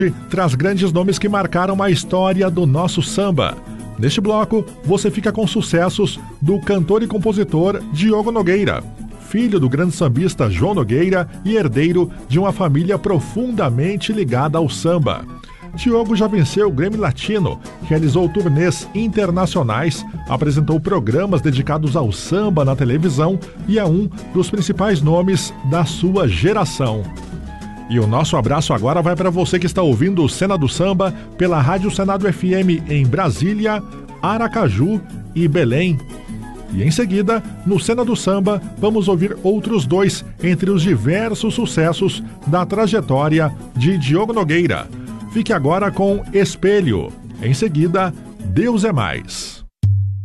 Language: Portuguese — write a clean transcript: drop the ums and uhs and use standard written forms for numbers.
traz grandes nomes que marcaram a história do nosso samba. Neste bloco, você fica com sucessos do cantor e compositor Diogo Nogueira, filho do grande sambista João Nogueira e herdeiro de uma família profundamente ligada ao samba. Diogo já venceu o Grammy Latino, realizou turnês internacionais, apresentou programas dedicados ao samba na televisão e é um dos principais nomes da sua geração. E o nosso abraço agora vai para você que está ouvindo o Cena do Samba pela Rádio Senado FM em Brasília, Aracaju e Belém. E em seguida, no Cena do Samba, vamos ouvir outros dois entre os diversos sucessos da trajetória de Diogo Nogueira. Fique agora com Espelho. Em seguida, Deus é Mais.